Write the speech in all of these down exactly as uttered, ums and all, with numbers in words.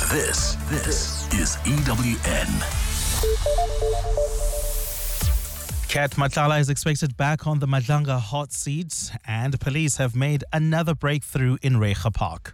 This, this is E W N. Kat Matlala is expected back on the Madlanga hot seat, and police have made another breakthrough in Reiger Park.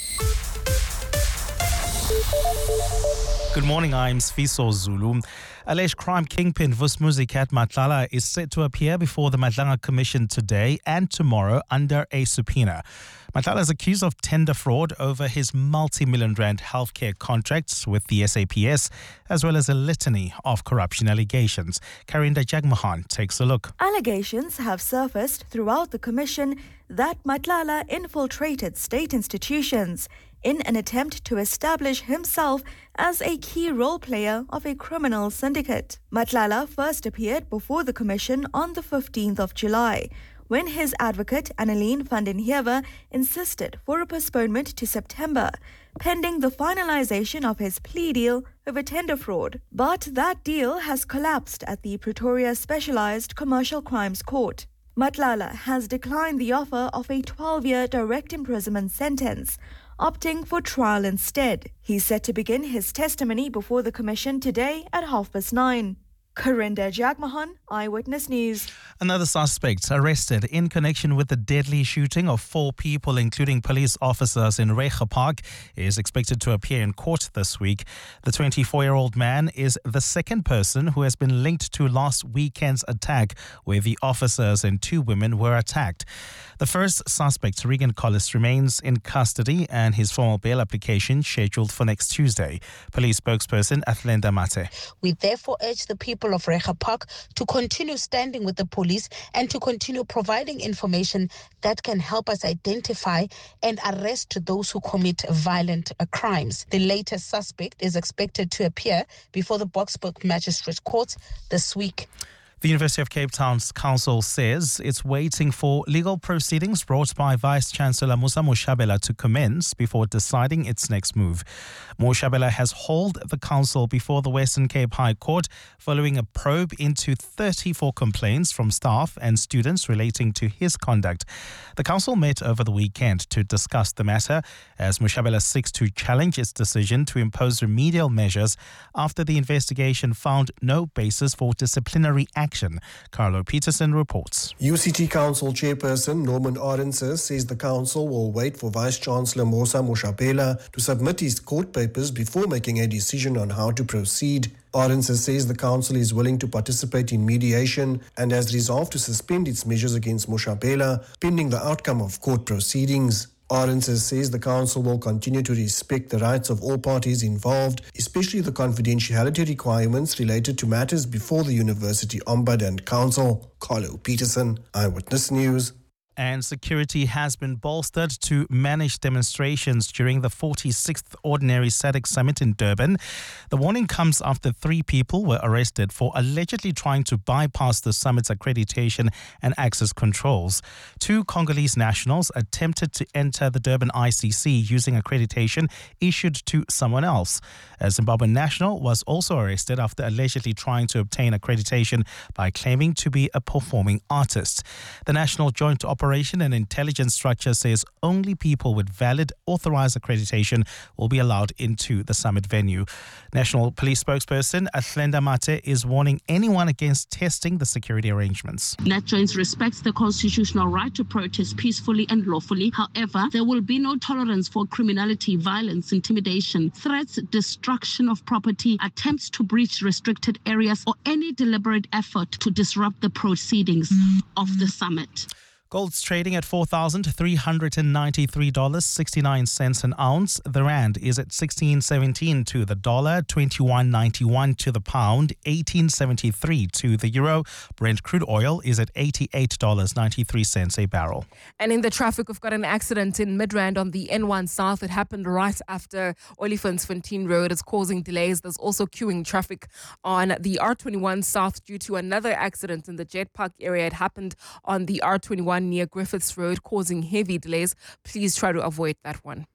Good morning, I'm Sfiso Zulu. Alleged crime kingpin Vusmuzi Kat Matlala is set to appear before the Madlanga Commission today and tomorrow under a subpoena. Matlala is accused of tender fraud over his multi-million rand healthcare contracts with the S A P S, as well as a litany of corruption allegations. Karinda Jagmohan takes a look. Allegations have surfaced throughout the commission that Matlala infiltrated state institutions in an attempt to establish himself as a key role player of a criminal syndicate. Matlala first appeared before the commission on the fifteenth of July, when his advocate Annelien van den Heever insisted for a postponement to September, pending the finalization of his plea deal over tender fraud. But that deal has collapsed at the Pretoria Specialized Commercial Crimes Court. Matlala has declined the offer of a twelve-year direct imprisonment sentence, opting for trial instead. He's set to begin his testimony before the commission today at half past nine. Karinda Jagmohan, Eyewitness News. Another suspect arrested in connection with the deadly shooting of four people, including police officers in Reiger Park, is expected to appear in court this week. The twenty-four-year-old man is the second person who has been linked to last weekend's attack, where the officers and two women were attacked. The first suspect, Regan Collis, remains in custody and his formal bail application scheduled for next Tuesday. Police spokesperson Athlenda Mate. We therefore urge the people of Reiger Park to continue standing with the police and to continue providing information that can help us identify and arrest those who commit violent uh, crimes. The latest suspect is expected to appear before the Boksburg Magistrate Court this week. The University of Cape Town's council says it's waiting for legal proceedings brought by Vice-Chancellor Musa Moshabela to commence before deciding its next move. Moshabela has hauled the council before the Western Cape High Court following a probe into thirty-four complaints from staff and students relating to his conduct. The council met over the weekend to discuss the matter as Moshabela seeks to challenge its decision to impose remedial measures after the investigation found no basis for disciplinary action. Carlo Peterson reports. U C T Council Chairperson Norman Arendse says the council will wait for Vice-Chancellor Musa Moshabela to submit his court papers before making a decision on how to proceed. Arendse says the council is willing to participate in mediation and has resolved to suspend its measures against Moshabela pending the outcome of court proceedings. Arendse says the council will continue to respect the rights of all parties involved, especially the confidentiality requirements related to matters before the University Ombudsman and Council. Carlo Peterson, Eyewitness News. And security has been bolstered to manage demonstrations during the forty-sixth Ordinary SADC Summit in Durban. The warning comes after three people were arrested for allegedly trying to bypass the summit's accreditation and access controls. Two Congolese nationals attempted to enter the Durban I C C using accreditation issued to someone else. A Zimbabwean national was also arrested after allegedly trying to obtain accreditation by claiming to be a performing artist. The National Joint Operation Operation and Intelligence Structure says only people with valid authorized accreditation will be allowed into the summit venue. National Police spokesperson Athlenda Mate is warning anyone against testing the security arrangements. NatJoins respects the constitutional right to protest peacefully and lawfully. However, there will be no tolerance for criminality, violence, intimidation, threats, destruction of property, attempts to breach restricted areas, or any deliberate effort to disrupt the proceedings of the summit. Gold's trading at four thousand three hundred ninety-three dollars and sixty-nine cents an ounce. The rand is at sixteen seventeen to the dollar, twenty-one ninety-one to the pound, eighteen seventy-three to the euro. Brent crude oil is at eighty-eight dollars and ninety-three cents a barrel. And in the traffic, we've got an accident in Midrand on the N one South. It happened right after Olifantsfontein Road. It's causing delays. There's also queuing traffic on the R twenty-one South due to another accident in the Jet Park area. It happened on the R twenty-one near Griffiths Road, causing heavy delays. Please try to avoid that one.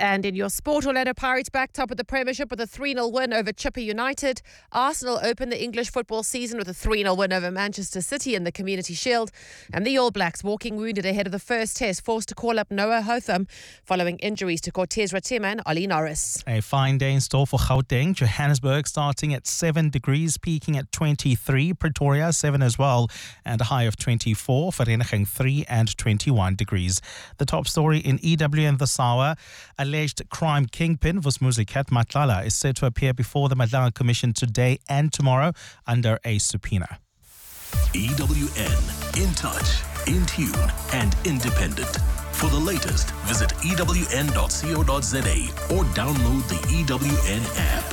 And in your sport, Orlando Pirates back top of the Premiership with a three nil win over Chippa United. Arsenal opened the English football season with a three nil win over Manchester City in the Community Shield. And the All Blacks, walking wounded ahead of the first test, forced to call up Noah Hotham following injuries to Cortez Ratima and Ollie Norris. A fine day in store for Gauteng. Johannesburg starting at seven degrees, peaking at twenty-three. Pretoria, seven as well, and a high of twenty-four. Vereeniging, three and twenty-one degrees. The top story in E W N this hour. Alleged crime kingpin Vusmuzi Matlala is set to appear before the Madlala Commission today and tomorrow under a subpoena. E W N, in touch, in tune, and independent. For the latest, visit e w n dot co dot z a or download the E W N app.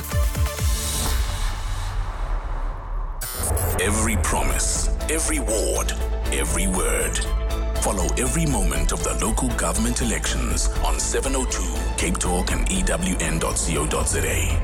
Every promise, every ward, every word. Follow every moment of the local government elections on seven oh two Cape Talk and e w n dot co dot z a.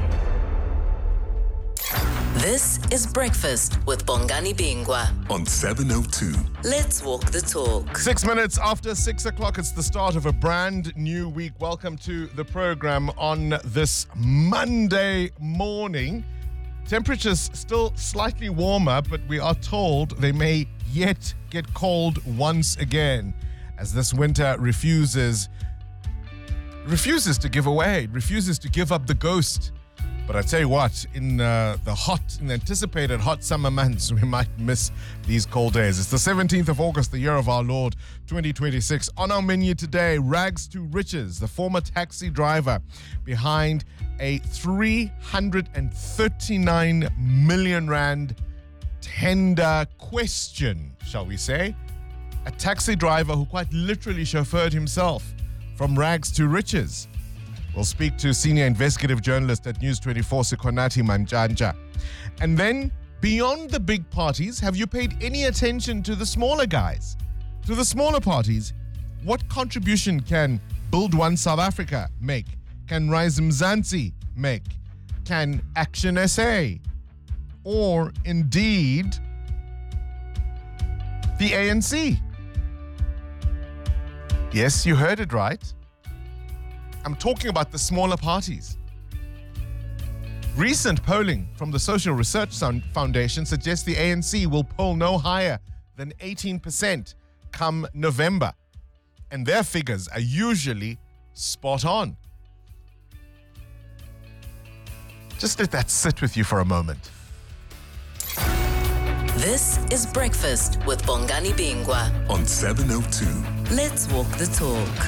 This is Breakfast with Bongani Bingwa on seven oh two. Let's walk the talk. Six minutes after six o'clock, it's the start of a brand new week. Welcome to the program on this Monday morning. Temperatures still slightly warmer, but we are told they may yet get cold once again as this winter refuses refuses to give away, refuses to give up the ghost. But I tell you what, in uh, the hot, in the anticipated hot summer months, we might miss these cold days. It's the seventeenth of August, the year of our Lord, twenty twenty-six. On our menu today, rags to riches, the former taxi driver behind a three hundred thirty-nine million rand tender question, shall we say. A taxi driver who quite literally chauffeured himself from rags to riches. We'll speak to senior investigative journalist at News twenty-four, Sikonati Manjanja. And then, beyond the big parties, have you paid any attention to the smaller guys? To the smaller parties, what contribution can Build One South Africa make? Can Rise Mzansi make? Can Action S A? Or indeed, the A N C? Yes, you heard it right. I'm talking about the smaller parties. Recent polling from the Social Research Foundation suggests the A N C will poll no higher than eighteen percent come November. And their figures are usually spot on. Just let that sit with you for a moment. This is Breakfast with Bongani Bingwa on seven oh two. Let's walk the talk.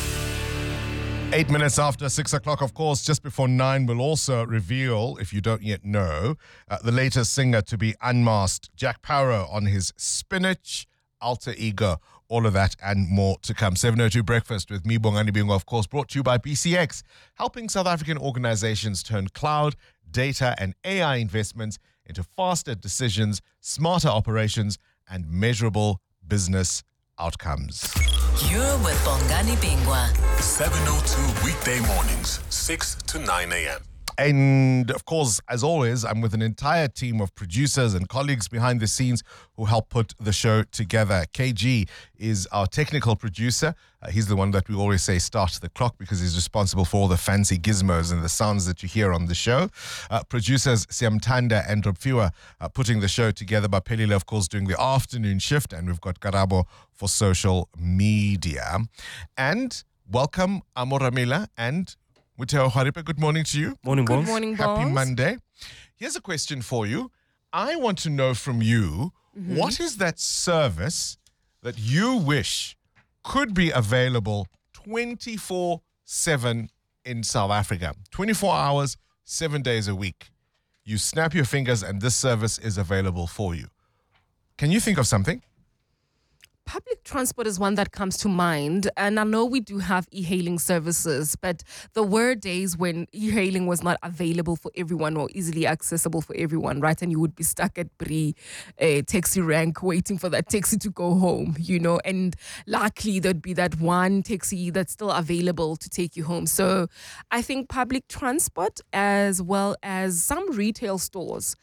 Eight minutes after six o'clock, of course, just before nine, we'll also reveal, if you don't yet know, uh, the latest singer to be unmasked, Jack Parow, on his Spinach alter ego. All of that and more to come. seven oh two Breakfast with me, Bongani Bingwa, of course, brought to you by B C X, helping South African organizations turn cloud, data, and A I investments into faster decisions, smarter operations, and measurable business outcomes. You're with Bongani Bingwa. seven oh two weekday mornings, six to nine a.m. And of course, as always, I'm with an entire team of producers and colleagues behind the scenes who help put the show together. K G is our technical producer. Uh, he's the one that we always say start the clock because he's responsible for all the fancy gizmos and the sounds that you hear on the show. Uh, producers Siamtanda and Robfiwa uh, putting the show together. Bapelile, of course, doing the afternoon shift. And we've got Karabo for social media. And welcome Amoramila and Muteo Haripe, good morning to you. Morning, Good boss. morning, Happy boss. Monday. Here's a question for you. I want to know from you, Mm-hmm. what is that service that you wish could be available twenty-four seven in South Africa? twenty-four hours, seven days a week. You snap your fingers and this service is available for you. Can you think of something? Public transport is one that comes to mind, and I know we do have e-hailing services, but there were days when e-hailing was not available for everyone or easily accessible for everyone, right? And you would be stuck at Bri, uh, taxi rank, waiting for that taxi to go home, you know, and luckily there'd be that one taxi that's still available to take you home. So I think public transport as well as some retail stores,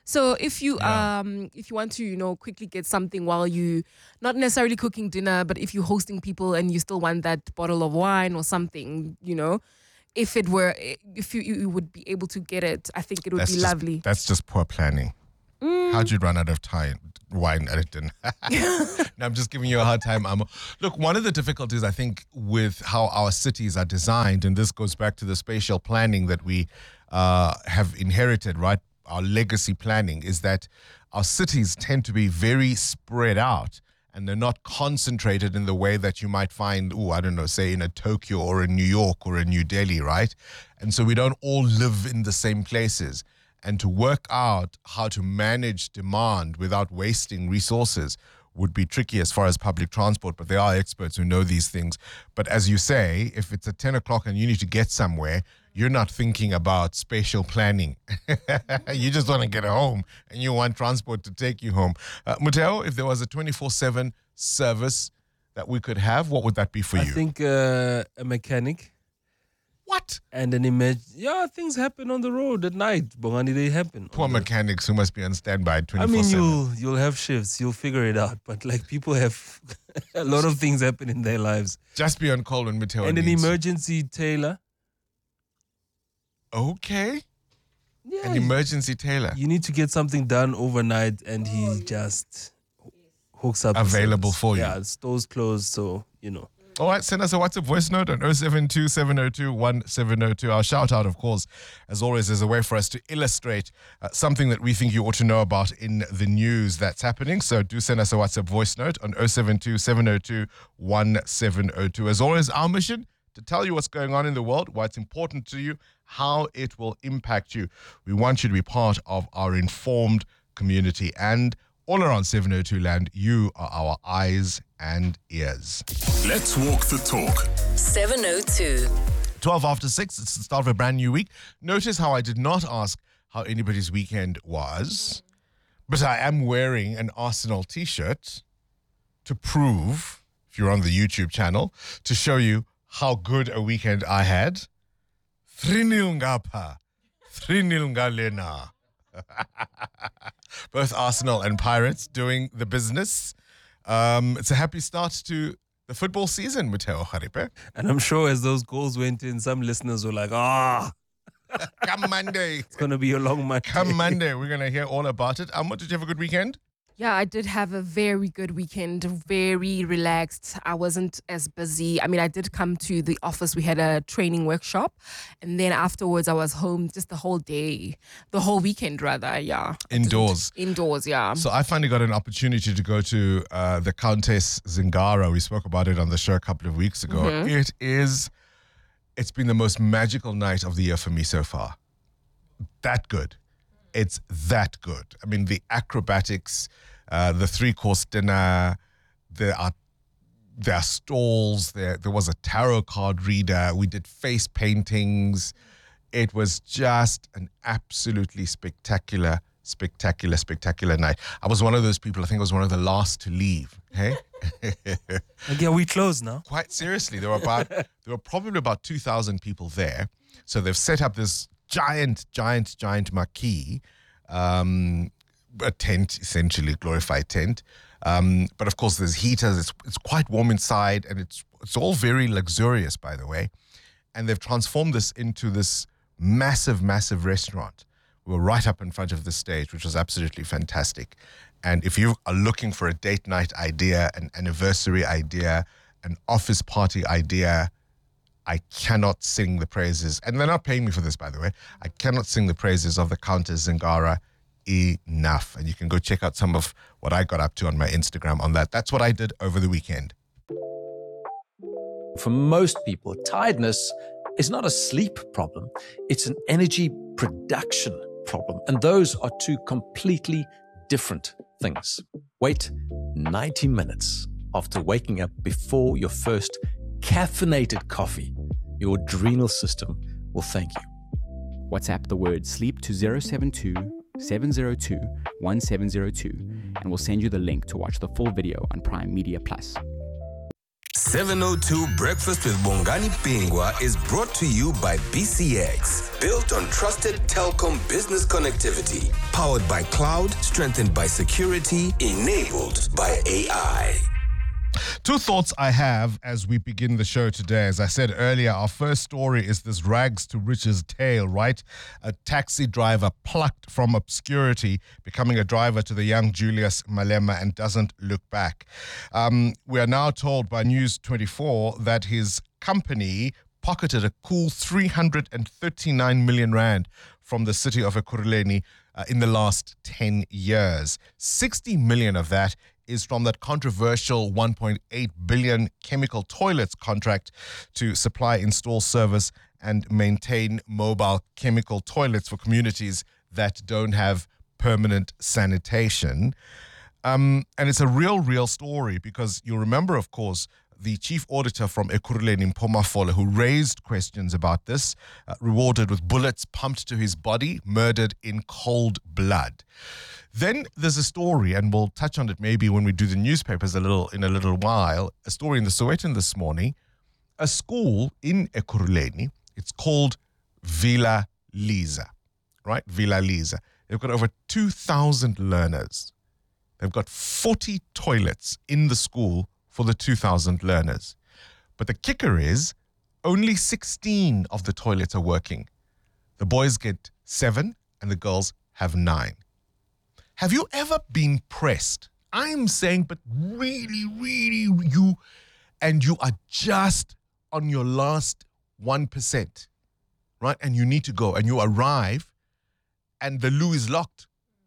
So if you Yeah. um if you want to, you know, quickly get something while you not necessarily cooking dinner, but if you're hosting people and you still want that bottle of wine or something, you know, if it were if you you would be able to get it, I think it would That's be just, lovely. That's just poor planning. How'd you run out of time? Wine at a dinner. No, I'm just giving you a hard time, Amo. Look, one of the difficulties I think with how our cities are designed, and this goes back to the spatial planning that we uh, have inherited, right? Our legacy planning, is that our cities tend to be very spread out and they're not concentrated in the way that you might find, oh, I don't know, say in a Tokyo or a New York or a New Delhi, right? And so we don't all live in the same places. And to work out how to manage demand without wasting resources would be tricky as far as public transport, but there are experts who know these things. But as you say, if it's at ten o'clock and you need to get somewhere, you're not thinking about spatial planning. You just want to get home and you want transport to take you home. Uh, Muteo, if there was a twenty-four seven service that we could have, what would that be for I you? think uh, a mechanic. What? And an image. Yeah, things happen on the road at night. Bongani, they happen. Poor on the- mechanics who must be on standby I twenty-four mean, seven. you'll you'll have shifts. You'll figure it out. But like people have a lot of things happen in their lives. Just be on call when Mateo And an needs. emergency tailor. Okay. Yeah, An emergency tailor. you need to get something done overnight, and he just hooks up. the Available service. for you. Yeah, stores closed, so you know. All right, send us a WhatsApp voice note on oh seven two, seven oh two, one seven oh two. Our shout out, of course, as always, is a way for us to illustrate uh, something that we think you ought to know about in the news that's happening. So do send us a WhatsApp voice note on oh seven two, seven oh two, one seven oh two. As always, our mission to tell you what's going on in the world, why it's important to you, how it will impact you. We want you to be part of our informed community. And all around seven oh two land, you are our eyes and ears. Let's walk the talk. seven oh two. twelve after six, it's the start of a brand new week. Notice how I did not ask how anybody's weekend was, but I am wearing an Arsenal t-shirt to prove, if you're on the YouTube channel, to show you how good a weekend I had. three nil ngapha, three nil ngalena. Both Arsenal and Pirates doing the business. Um, it's a happy start to the football season, Mateo Haripe. And I'm sure as those goals went in, some listeners were like, ah, Come Monday. it's going to be a long Monday. Come Monday. We're going to hear all about it. Um, did you have a good weekend? Yeah, I did have a very good weekend, very relaxed. I wasn't as busy. I mean, I did come to the office. We had a training workshop. And then afterwards, I was home just the whole day, the whole weekend, rather. Yeah. I didn't- Indoors. Indoors, yeah. So I finally got an opportunity to go to uh, the Countess Zingara. We spoke about it on the show a couple of weeks ago. Mhm. It is, it's been the most magical night of the year for me so far. That good. It's that good. I mean, the acrobatics, uh, the three-course dinner, there are there are stalls, there, there was a tarot card reader, we did face paintings. It was just an absolutely spectacular, spectacular, spectacular night. I was one of those people, I think I was one of the last to leave. Hey? Like, yeah, we closed now. Quite seriously, there were about there were probably about two thousand people there. So they've set up this giant, giant, giant marquee, um, a tent, essentially, glorified tent. Um, but of course, there's heaters. It's it's quite warm inside, and it's it's all very luxurious, by the way. And they've transformed this into this massive, massive restaurant. We were right up in front of the stage, which was absolutely fantastic. And if you are looking for a date night idea, an anniversary idea, an office party idea, I cannot sing the praises, and they're not paying me for this, by the way. I cannot sing the praises of the Countess Zingara enough. And you can go check out some of what I got up to on my Instagram on that. That's what I did over the weekend. For most people, tiredness is not a sleep problem. It's an energy production problem. And those are two completely different things. Wait ninety minutes after waking up before your first caffeinated coffee. Your adrenal system will thank you. WhatsApp the word sleep to zero seven two, seven zero two, one seven zero two and we'll send you the link to watch the full video on Prime Media Plus. seven oh two Breakfast with Bongani Bingwa is brought to you by B C X. Built on trusted telecom business connectivity. Powered by cloud, strengthened by security, enabled by A I. Two thoughts I have as we begin the show today. As I said earlier, our first story is this rags to riches tale, right? A taxi driver plucked from obscurity, becoming a driver to the young Julius Malema and doesn't look back. Um, we are now told by News twenty-four that his company pocketed a cool three hundred thirty-nine million rand from the city of Ekurhuleni uh, in the last ten years. sixty million of that is from that controversial one point eight billion chemical toilets contract to supply, install, service and maintain mobile chemical toilets for communities that don't have permanent sanitation. Um, and it's a real, real story because you'll remember, of course, the chief auditor from Ekurhuleni, Mpomafole, who raised questions about this, uh, rewarded with bullets pumped to his body, murdered in cold blood. Then there's a story, and we'll touch on it maybe when we do the newspapers a little in a little while, a story in the Sowetan this morning, a school in Ekurhuleni. It's called Villa Liza, right? Villa Liza. They've got over two thousand learners. They've got forty toilets in the school for the two thousand learners. But the kicker is only sixteen of the toilets are working. The boys get seven and the girls have nine. Have you ever been pressed? I'm saying, but really, really, you, and you are just on your last one percent, right? And you need to go and you arrive and the loo is locked.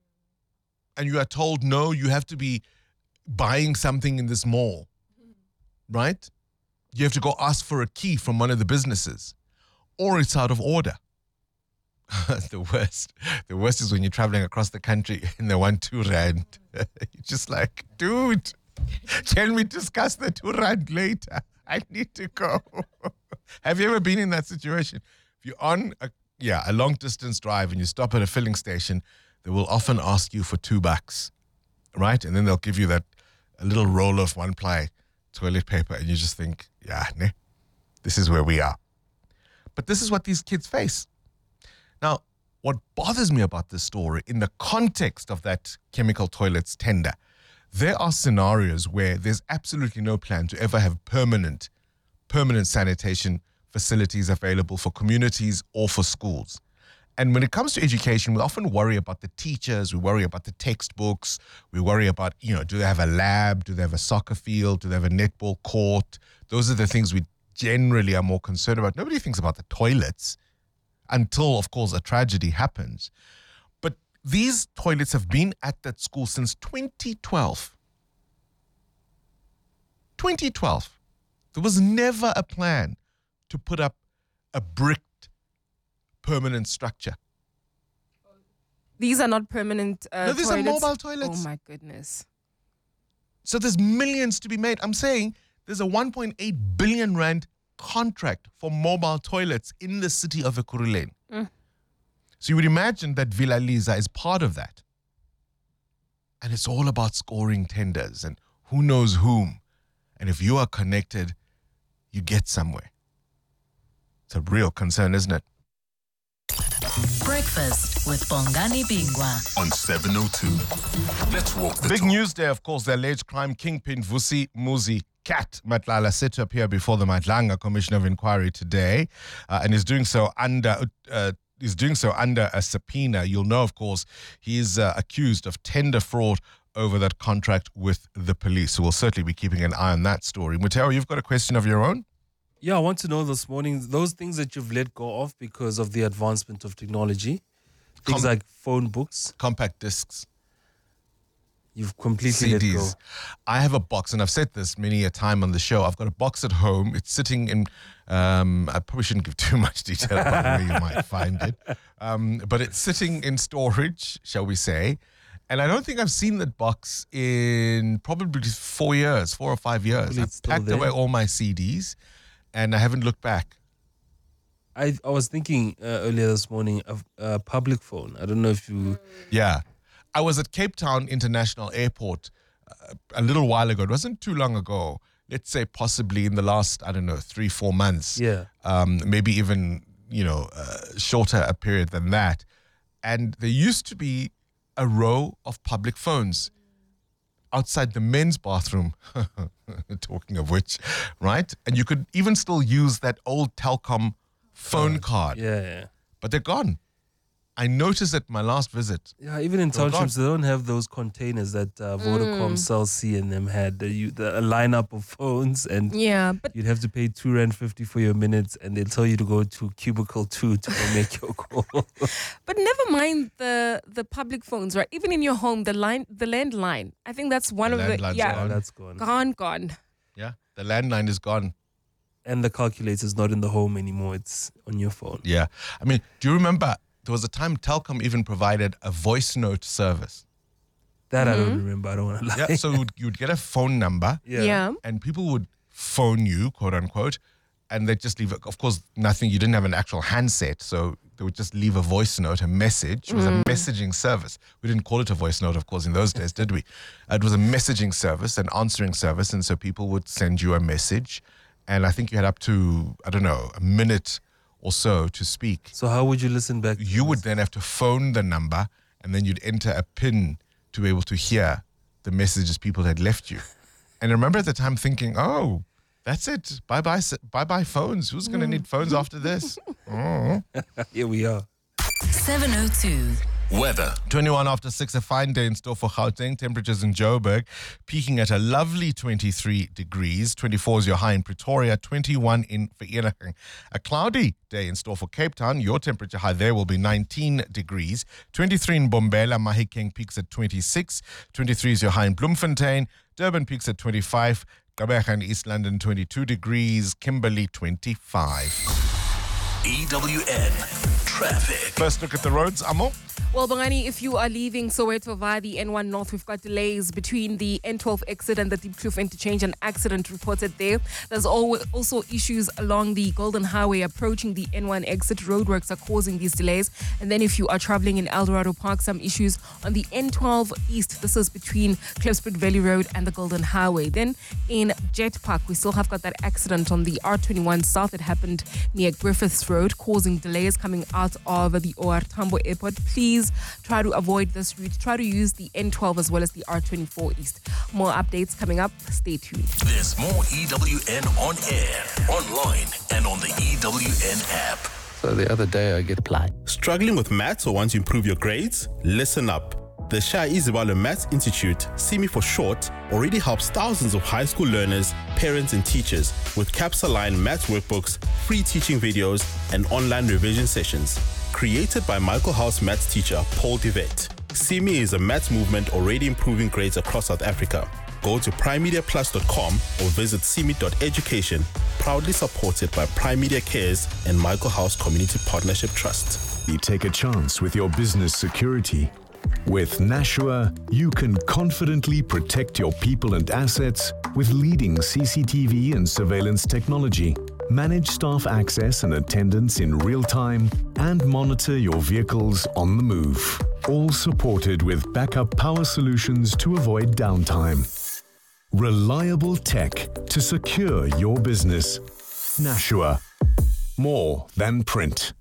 And you are told, no, you have to be buying something in this mall, right? You have to go ask for a key from one of the businesses or it's out of order. The worst. The worst is when you're traveling across the country and they want two rand. You're just like, dude, can we discuss the two rand later? I need to go. Have you ever been in that situation? If you're on a, yeah, a long distance drive and you stop at a filling station, they will often ask you for two bucks, right? And then they'll give you that a little roll of one ply toilet paper and you just think, yeah, ne, this is where we are. But this is what these kids face. Now, what bothers me about this story, in the context of that chemical toilets tender, there are scenarios where there's absolutely no plan to ever have permanent, permanent sanitation facilities available for communities or for schools. And when it comes to education, we often worry about the teachers, we worry about the textbooks, we worry about, you know, do they have a lab, do they have a soccer field, do they have a netball court? Those are the things we generally are more concerned about. Nobody thinks about the toilets until, of course, a tragedy happens. But these toilets have been at that school since twenty twelve. twenty twelve. There was never a plan to put up a bricked permanent structure. These are not permanent uh, No, these toilets. are mobile toilets. Oh, my goodness. So there's millions to be made. I'm saying there's a one point eight billion rand contract for mobile toilets in the city of Ekurhuleni. Mm. So you would imagine that Villa Liza is part of that. And it's all about scoring tenders and who knows whom. And if you are connected, you get somewhere. It's a real concern, isn't it? Breakfast with Bongani Bingwa on seven oh two. Let's walk the Big talk. news day, of course, the alleged crime kingpin Vusi Muzi Cat Matlala set to appear before the Madlanga Commission of Inquiry today, uh, and is doing so under uh, is doing so under a subpoena. You'll know, of course, he is uh, accused of tender fraud over that contract with the police. So we'll certainly be keeping an eye on that story. Muteo, you've got a question of your own? Yeah, I want to know this morning, those things that you've let go of because of the advancement of technology, things Com- like phone books, compact discs, you've completely C Ds. let go. I have a box, and I've said this many a time on the show. I've got a box at home. It's sitting in, um, I probably shouldn't give too much detail about where you might find it, um, but it's sitting in storage, shall we say. And I don't think I've seen that box in probably four years, four or five years. Hopefully I've it's still packed there. away all my C Ds, and I haven't looked back. I I was thinking uh, earlier this morning of a public phone. I don't know if you... Yeah. I was at Cape Town International Airport uh, a little while ago. It wasn't too long ago. let's say possibly in the last, I don't know, three, four months. Yeah. Um, maybe even, you know, uh, shorter a period than that. And there used to be a row of public phones outside the men's bathroom, talking of which, right? And you could even still use that old Telkom phone card. Yeah, yeah. But they're gone. I noticed at my last visit. Yeah, even in they're townships, gone. they don't have those containers that uh, Vodacom, Mm. Cell C and them had. The, you, the, a lineup of phones, and Yeah, but you'd have to pay two rand fifty for your minutes, and they'll tell you to go to cubicle two to go make your call. but never mind the the public phones, right? Even in your home, the line, the landline. I think that's one The of the landline's yeah, gone. That's gone. gone, gone. Yeah, the landline is gone. And the calculator's not in the home anymore. It's on your phone. Yeah. I mean, do you remember there was a time Telkom even provided a voice note service? That I Mm-hmm. don't remember. I don't want to lie. Yeah, so you'd, you'd get a phone number. Yeah. Yeah. And people would phone you, quote unquote, and they'd just leave, a, of course, nothing. You didn't have an actual handset, so they would just leave a voice note, a message. It was a messaging service. We didn't call it a voice note, of course, in those days, did we? Uh, It was a messaging service, an answering service, and so people would send you a message, and I think you had up to, I don't know, a minute or so to speak. So how would you listen back? to You this? would then have to phone the number, and then you'd enter a PIN to be able to hear the messages people had left you. And I remember at the time thinking, oh, that's it. Bye-bye, s- bye-bye phones. Who's going to need phones after this? Oh. Here we are. seven oh two. Weather. twenty-one after six, a fine day in store for Gauteng. Temperatures in Joburg peaking at a lovely twenty-three degrees. twenty-four is your high in Pretoria, twenty-one in Vereeniging. A cloudy day in store for Cape Town. Your temperature high there will be nineteen degrees. twenty-three in Bombela. Mahikeng peaks at twenty-six. twenty-three is your high in Bloemfontein. Durban peaks at twenty-five. Gqeberha in East London, twenty-two degrees. Kimberley, twenty-five. E W N Traffic. First look at the roads, Amo. Well, Bongani, if you are leaving Soweto via the N one North, we've got delays between the N twelve exit and the Deep Kloof interchange. An accident reported there. There's al- also issues along the Golden Highway approaching the N one exit. Roadworks are causing these delays. And then if you are traveling in Eldorado Park, some issues on the N twelve East. This is between Klipspruit Valley Road and the Golden Highway. Then in Jet Park, we still have got that accident on the R twenty-one South. It happened near Griffiths Road, causing delays coming out of the O R Tambo Airport. Please try to avoid this route. Try to use the N twelve as well as the R twenty-four East. More updates coming up. Stay tuned. There's more E W N on air, online, and on the E W N app. So the other day I get applied. Struggling with maths or want to improve your grades? Listen up. The Shah Izibalo Maths Institute, S I M I for short, already helps thousands of high school learners, parents and teachers with CAPS-aligned maths workbooks, free teaching videos and online revision sessions. Created by Michael House maths teacher Paul Devet, S I M I is a maths movement already improving grades across South Africa. Go to prime media plus dot com or visit s i m i dot education, proudly supported by Prime Media Cares and Michael House Community Partnership Trust. You take a chance with your business security. With Nashua, you can confidently protect your people and assets with leading C C T V and surveillance technology. Manage staff access and attendance in real time and monitor your vehicles on the move. All supported with backup power solutions to avoid downtime. Reliable tech to secure your business. Nashua. More than print.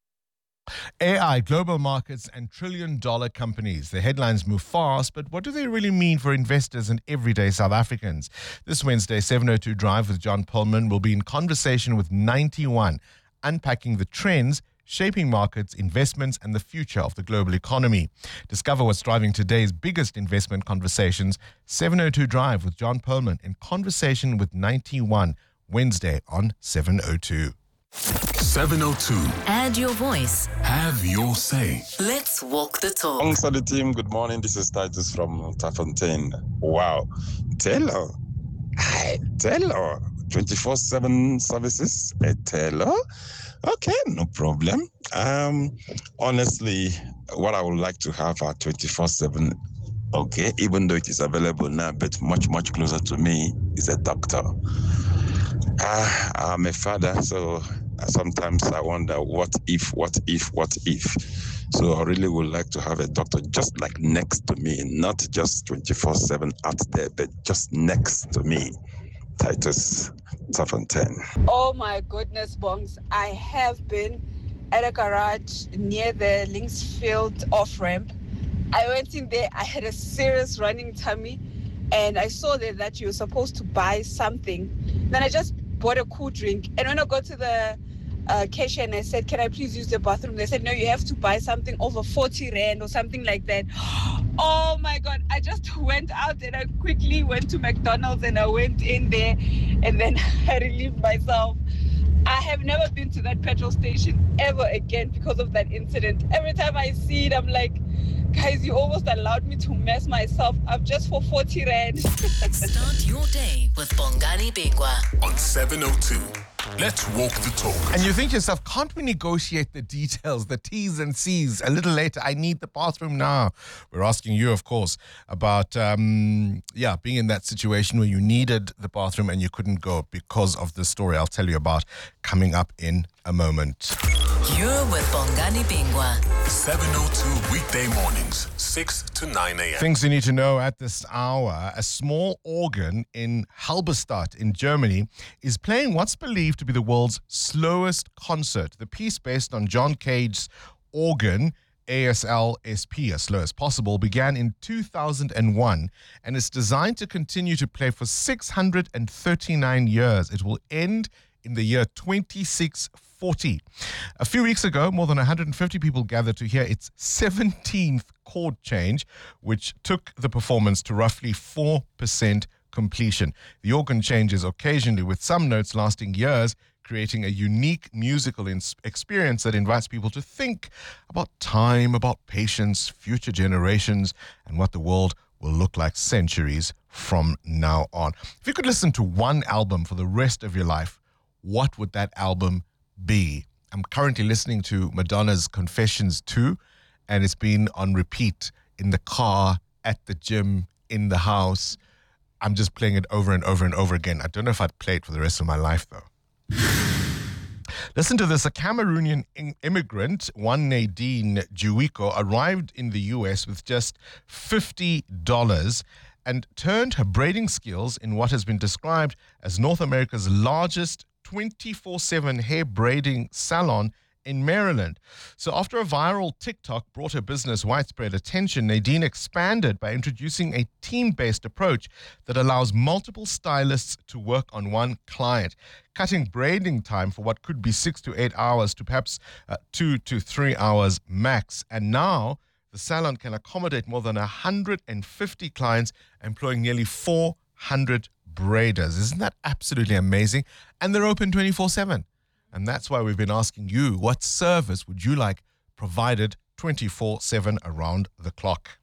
A I, global markets, and trillion-dollar companies. The headlines move fast, but what do they really mean for investors and everyday South Africans? This Wednesday, seven oh two Drive with John Pullman will be in conversation with ninety one, unpacking the trends shaping markets, investments, and the future of the global economy. Discover what's driving today's biggest investment conversations. seven oh two Drive with John Pullman in conversation with ninety one, Wednesday on seven oh two. seven oh two. Add your voice. Have your say. Let's walk the talk. Thanks for the team. Good morning. This is Titus from Tafontein. Wow. Tello. Hi, Tello. twenty-four seven services. A Tello. Okay, no problem. Um, honestly, what I would like to have are twenty-four seven. Okay, even though it is available now, but much, much closer to me is a doctor. Uh, I'm a father, so sometimes I wonder what if, what if, what if. So I really would like to have a doctor just like next to me, not just twenty-four seven out there, but just next to me. Titus Tafontaine. Oh my goodness, Bongs. I have been at a garage near the Linksfield off-ramp. I went in there, I had a serious running tummy, and I saw there that you were supposed to buy something. Then I just bought a cool drink, and when I got to the uh, cashier and I said, can I please use the bathroom? They said, no, you have to buy something over forty rand or something like that. Oh my God, I just went out and I quickly went to McDonald's and I went in there and then I relieved myself. I have never been to that petrol station ever again because of that incident. Every time I see it, I'm like, guys, you almost allowed me to mess myself up just for forty rand. Start your day with Bongani Bingwa on seven oh two. Let's walk the talk. And you think to yourself, can't we negotiate the details, the T's and C's a little later? I need the bathroom now. We're asking you, of course, about, um, yeah, being in that situation where you needed the bathroom and you couldn't go because of the story I'll tell you about coming up in a moment. You're with Bongani Bingwa. seven oh two weekday mornings, six to nine a.m. Things you need to know at this hour. A small organ in Halberstadt in Germany is playing what's believed to be the world's slowest concert. The piece, based on John Cage's organ, A S L S P, as slow as possible, began in two thousand one and is designed to continue to play for six hundred thirty-nine years. It will end in the year twenty-six forty. A few weeks ago, more than one hundred fifty people gathered to hear its seventeenth chord change, which took the performance to roughly four percent completion. The organ changes occasionally, with some notes lasting years, creating a unique musical ins- experience that invites people to think about time, about patience, future generations, and what the world will look like centuries from now on. If you could listen to one album for the rest of your life, what would that album be? I'm currently listening to Madonna's Confessions two, and it's been on repeat in the car, at the gym, in the house. I'm just playing it over and over and over again. I don't know if I'd play it for the rest of my life, though. Listen to this. A Cameroonian in- immigrant, one Nadine Juiko, arrived in the U S with just fifty dollars and turned her braiding skills in what has been described as North America's largest twenty-four seven hair braiding salon in Maryland. So after a viral TikTok brought her business widespread attention, Nadine expanded by introducing a team-based approach that allows multiple stylists to work on one client, cutting braiding time for what could be six to eight hours to perhaps uh, two to three hours max. And now the salon can accommodate more than one hundred fifty clients, employing nearly four hundred braiders. Isn't that absolutely amazing? And they're open twenty-four seven. And that's why we've been asking you, what service would you like provided twenty-four seven around the clock?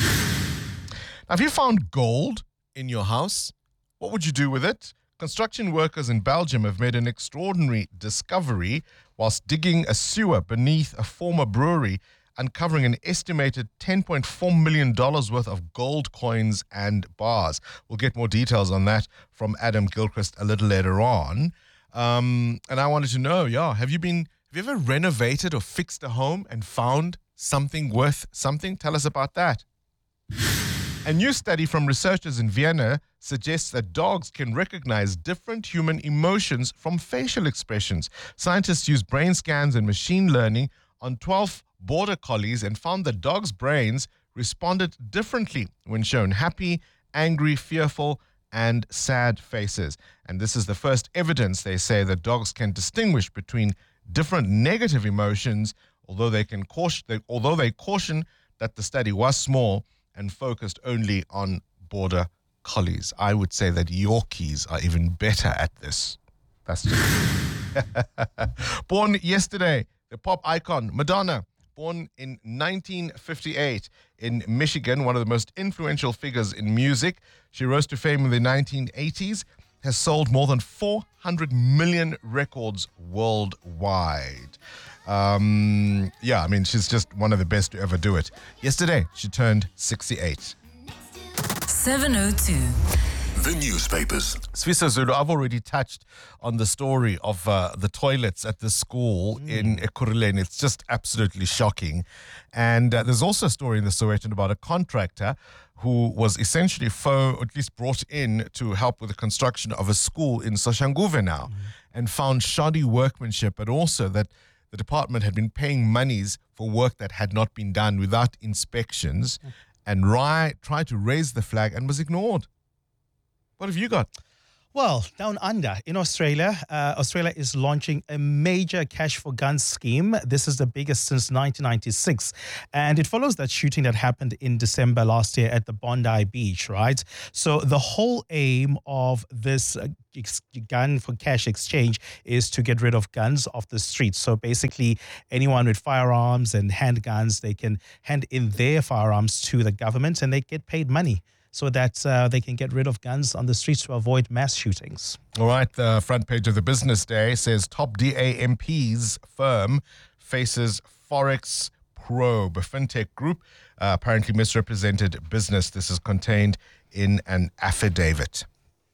Now, if you found gold in your house, what would you do with it? Construction workers in Belgium have made an extraordinary discovery whilst digging a sewer beneath a former brewery, uncovering an estimated ten point four million dollars worth of gold coins and bars. We'll get more details on that from Adam Gilchrist a little later on. Um, and I wanted to know, yeah, have you been, have you ever renovated or fixed a home and found something worth something? Tell us about that. A new study from researchers in Vienna suggests that dogs can recognize different human emotions from facial expressions. Scientists used brain scans and machine learning on twelve border collies and found that dogs' brains responded differently when shown happy, angry, fearful, and sad faces. And this is the first evidence, they say, that dogs can distinguish between different negative emotions, although they can caution, they, although they caution that the study was small and focused only on border collies. I would say that Yorkies are even better at this. That's just born yesterday, the pop icon Madonna, born in nineteen fifty-eight in Michigan, one of the most influential figures in music. She rose to fame in the nineteen eighties, has sold more than four hundred million records worldwide. Um, yeah, I mean, she's just one of the best to ever do it. Yesterday, she turned sixty-eight. seven oh two. the newspapers. Swiso Zulu, I've already touched on the story of uh, the toilets at the school mm. in Ekurhuleni. It's just absolutely shocking. And uh, there's also a story in the Sowetan about a contractor who was essentially fo- at least brought in to help with the construction of a school in Soshanguve now mm. and found shoddy workmanship, but also that the department had been paying monies for work that had not been done without inspections mm. and ri- tried to raise the flag and was ignored. What have you got? Well, down under in Australia, uh, Australia is launching a major cash for guns scheme. This is the biggest since nineteen ninety-six. And it follows that shooting that happened in December last year at the Bondi Beach, right? So the whole aim of this uh, ex- gun for cash exchange is to get rid of guns off the streets. So basically, anyone with firearms and handguns, they can hand in their firearms to the government and they get paid money, so that uh, they can get rid of guns on the streets to avoid mass shootings. All right, the front page of the Business Day says top D A M P's firm faces Forex probe. A fintech group uh, apparently misrepresented business. This is contained in an affidavit.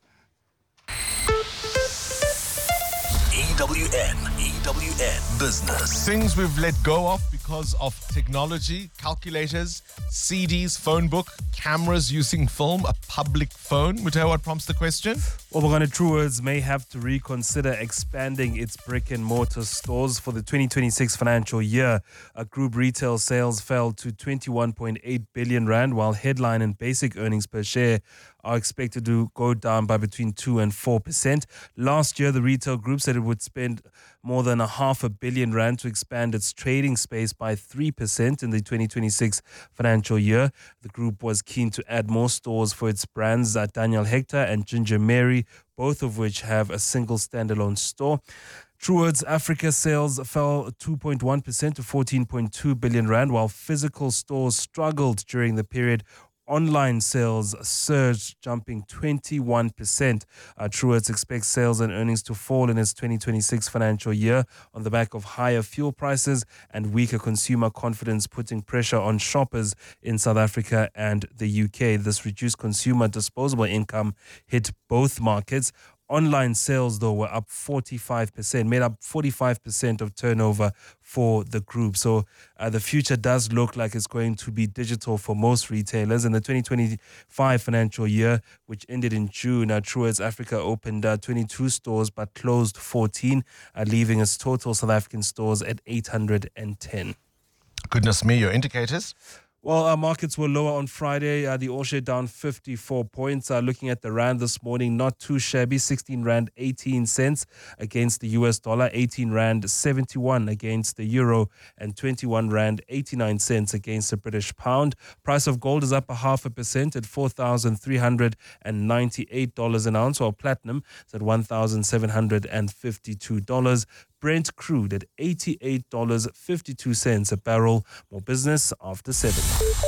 E W N, E W N Business. Things we've let go of because of technology, calculators, C Ds, phone book, cameras using film, a public phone. Muteo, what prompts the question? Well, Truworths may have to reconsider expanding its brick and mortar stores for the twenty twenty-six financial year. Uh, group retail sales fell to twenty-one point eight billion rand, while headline and basic earnings per share are expected to go down by between two and four percent. Last year, the retail group said it would spend more than a half a billion rand to expand its trading space by three percent in the twenty twenty-six financial year. The group was keen to add more stores for its brands, uh, Daniel Hector and Ginger Mary, both of which have a single standalone store. Truworths Africa sales fell two point one percent to fourteen point two billion rand, while physical stores struggled during the period. Online sales surged, jumping twenty-one percent. Uh, Truworths expects sales and earnings to fall in its twenty twenty-six financial year on the back of higher fuel prices and weaker consumer confidence, putting pressure on shoppers in South Africa and the U K. This reduced consumer disposable income hit both markets. Online sales, though, were up forty-five percent, made up forty-five percent of turnover for the group. So uh, the future does look like it's going to be digital for most retailers. In the twenty twenty-five financial year, which ended in June, uh, Truworths Africa opened uh, twenty-two stores but closed fourteen, uh, leaving its total South African stores at eight hundred ten. Goodness me, your indicators? Well, our markets were lower on Friday. Uh, the All Share down fifty-four points. Uh, looking at the rand this morning, not too shabby. sixteen rand eighteen cents against the U S dollar, eighteen rand seventy-one against the euro, and twenty-one rand eighty-nine cents against the British pound. Price of gold is up a half a percent at four thousand three hundred ninety-eight dollars an ounce, while platinum is at one thousand seven hundred fifty-two dollars. Brent crude at eighty-eight dollars and fifty-two cents a barrel. More business after seven.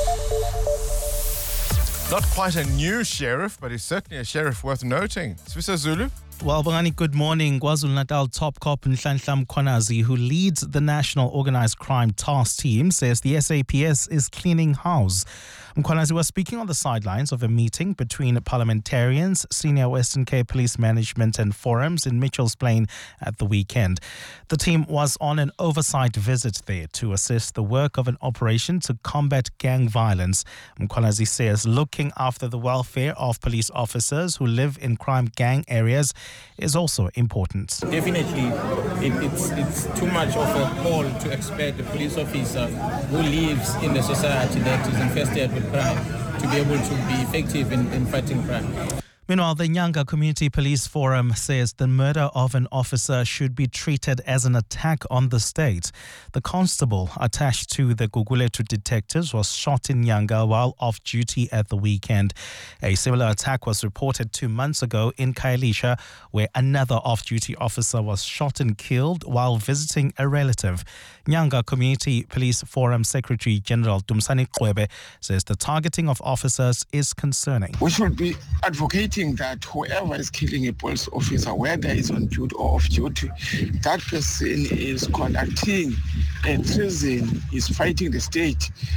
Not quite a new sheriff, but he's certainly a sheriff worth noting. Swiso Zulu? Well, Bongani, good morning. KwaZulu-Natal top cop Nhlanhla Mkhwanazi, who leads the National Organised Crime Task Team, says the S A P S is cleaning house. Mkhwanazi was speaking on the sidelines of a meeting between parliamentarians, senior Western Cape Police Management and forums in Mitchell's Plain at the weekend. The team was on an oversight visit there to assess the work of an operation to combat gang violence. Mkhwanazi says looking after the welfare of police officers who live in crime gang areas is also important. Definitely, it, it's it's too much of a call to expect a police officer who lives in the society that is infested with crime to be able to be effective in, in fighting crime. Meanwhile, the Nyanga Community Police Forum says the murder of an officer should be treated as an attack on the state. The constable attached to the Gugulethu detectives was shot in Nyanga while off duty at the weekend. A similar attack was reported two months ago in Khayelitsha, where another off-duty officer was shot and killed while visiting a relative. Nyanga Community Police Forum Secretary General Dumsani Qwebe says the targeting of officers is concerning. We should be advocating that whoever is killing a police officer, whether he's on duty or off duty, that person is conducting a treason, is fighting the state.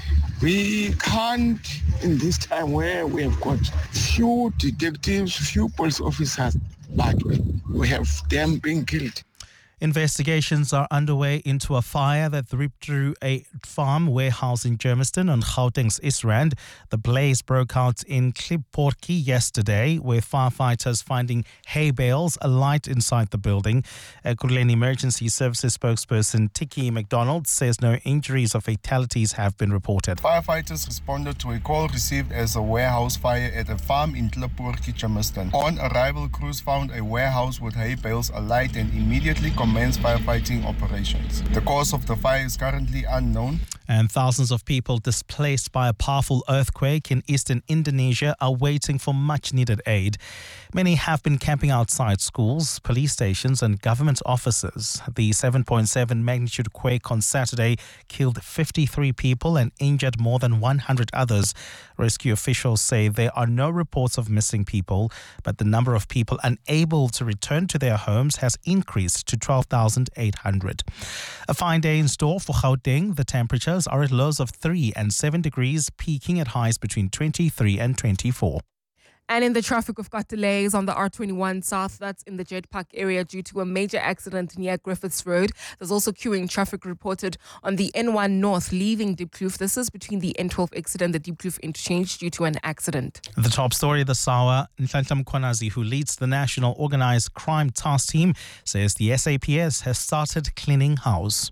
We can't, in this time where we have got few detectives, few police officers, but we have them being killed. Investigations are underway into a fire that ripped through a farm warehouse in Germiston on Gauteng's East Rand. The blaze broke out in Klipportjie yesterday, where firefighters finding hay bales alight inside the building. A Kuruleni Emergency Services spokesperson Tiki McDonald says no injuries or fatalities have been reported. Firefighters responded to a call received as a warehouse fire at a farm in Klipportjie, Germiston. On arrival, crews found a warehouse with hay bales alight and immediately commenced firefighting operations. The cause of the fire is currently unknown. And thousands of people displaced by a powerful earthquake in eastern Indonesia are waiting for much-needed aid. Many have been camping outside schools, police stations and government offices. The seven point seven magnitude quake on Saturday killed fifty-three people and injured more than one hundred others. Rescue officials say there are no reports of missing people, but the number of people unable to return to their homes has increased to twelve thousand eight hundred. A fine day in store for Gauteng. The temperatures are at lows of three and seven degrees, peaking at highs between twenty-three and twenty-four. And in the traffic, we've got delays on the R twenty-one South. That's in the Jet Park area due to a major accident near Griffiths Road. There's also queuing traffic reported on the N one North leaving Diepkloof. This is between the N twelve exit and the Diepkloof interchange due to an accident. The top story this hour, Nhlanhla Mkhwanazi, who leads the National Organised Crime Task Team, says the S A P S has started cleaning house.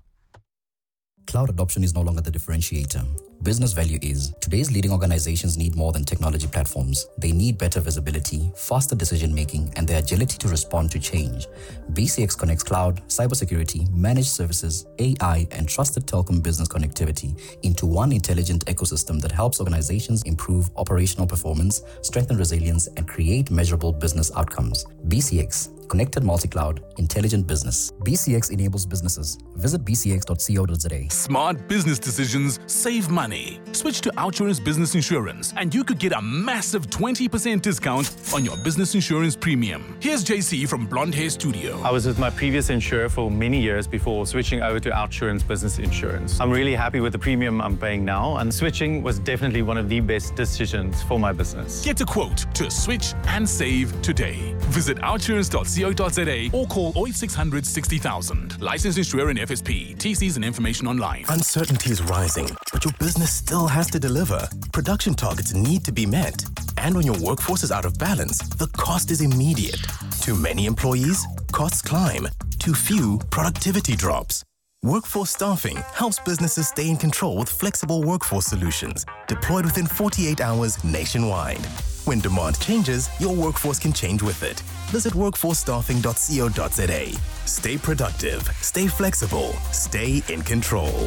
Cloud adoption is no longer the differentiator. Business value is. Today's leading organizations need more than technology platforms. They need better visibility, faster decision-making, and the agility to respond to change. B C X connects cloud, cybersecurity, managed services, A I, and trusted telecom business connectivity into one intelligent ecosystem that helps organizations improve operational performance, strengthen resilience, and create measurable business outcomes. B C X. Connected multi-cloud, intelligent business. B C X enables businesses. Visit b c x dot co dot z a. Smart business decisions save money. Switch to Outsurance Business Insurance and you could get a massive twenty percent discount on your business insurance premium. Here's J C from Blonde Hair Studio. I was with my previous insurer for many years before switching over to Outsurance Business Insurance. I'm really happy with the premium I'm paying now, and switching was definitely one of the best decisions for my business. Get a quote to switch and save today. Visit outsurance dot co dot z a or call oh eight six hundred sixty thousand. Licensed insurer and F S P. T Cs and information online. Uncertainty is rising, but your business still has to deliver. Production targets need to be met. And when your workforce is out of balance, the cost is immediate. Too many employees? Costs climb. Too few? Productivity drops. Workforce Staffing helps businesses stay in control with flexible workforce solutions deployed within forty-eight hours nationwide. When demand changes, your workforce can change with it. Visit workforce staffing dot co dot z a. Stay productive, stay flexible, stay in control.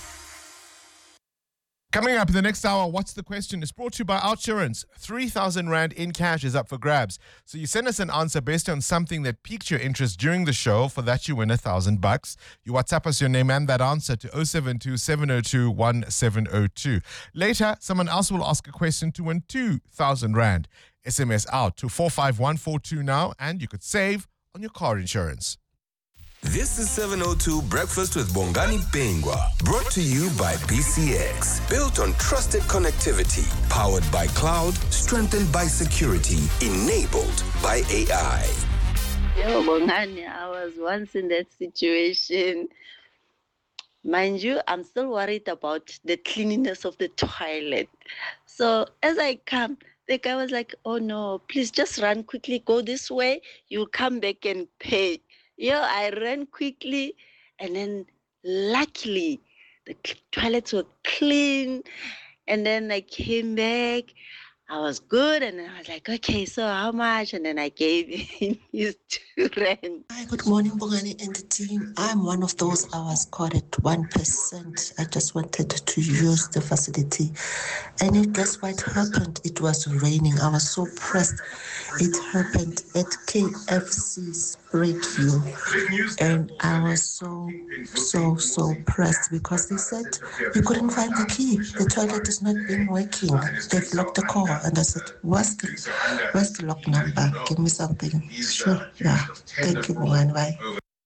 Coming up in the next hour, What's the Question? Is brought to you by Outsurance. three thousand Rand in cash is up for grabs. So you send us an answer based on something that piqued your interest during the show. For that, you win a thousand bucks. You WhatsApp us your name and that answer to oh seven two, seven oh two, one seven oh two. Later, someone else will ask a question to win two thousand Rand. S M S out to four five one four two now and you could save on your car insurance. This is seven oh two Breakfast with Bongani Bingwa, brought to you by B C X. Built on trusted connectivity, powered by cloud, strengthened by security, enabled by A I. Yo, Bongani, I was once in that situation. Mind you, I'm still worried about the cleanliness of the toilet. So as I come, the guy was like, oh no, please just run quickly, go this way, you'll come back and pay. Yeah, I ran quickly, and then luckily the toilets were clean, and then I came back. I was good, and then I was like, okay, so how much? And then I gave him his two rand. Hi, good morning, Bongani and the team. I'm one of those I was caught at one percent. I just wanted to use the facility. And it, guess what happened? It was raining. I was so pressed. It happened at K F C's Breakview. And I was so, so, so pressed because they said you couldn't find the key. The toilet is not been working. They've locked the car. And I said, what's the, what's the lock number? Give me something. Sure, yeah. Thank you, Bongani. Bye.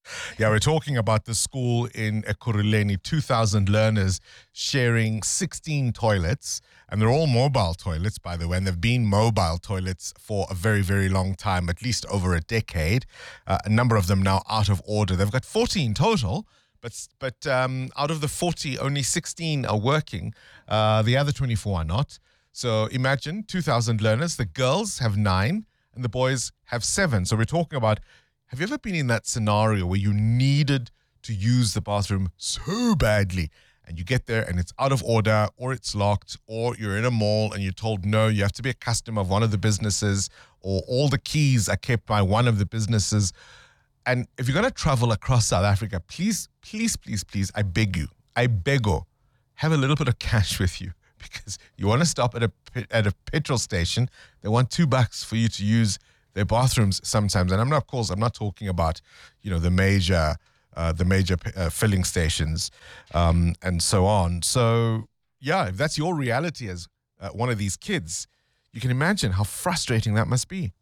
Yeah, we're talking about the school in Ekurhuleni, two thousand learners sharing sixteen toilets. And they're all mobile toilets, by the way, and they've been mobile toilets for a very, very long time, at least over a decade. Uh, a number of them now out of order. They've got fourteen total, but but um, out of the forty, only sixteen are working. Uh, the other twenty-four are not. So imagine two thousand learners. The girls have nine and the boys have seven. So we're talking about, have you ever been in that scenario where you needed to use the bathroom so badly? And you get there and it's out of order, or it's locked, or you're in a mall and you're told, no, you have to be a customer of one of the businesses, or all the keys are kept by one of the businesses. And if you're going to travel across South Africa, please, please, please, please, I beg you, I beg you, have a little bit of cash with you, because you want to stop at a at a petrol station. They want two bucks for you to use their bathrooms sometimes. And I'm not, of course, I'm not talking about, you know, the major Uh, the major uh, filling stations um, and so on. So, yeah, if that's your reality as uh, one of these kids, you can imagine how frustrating that must be.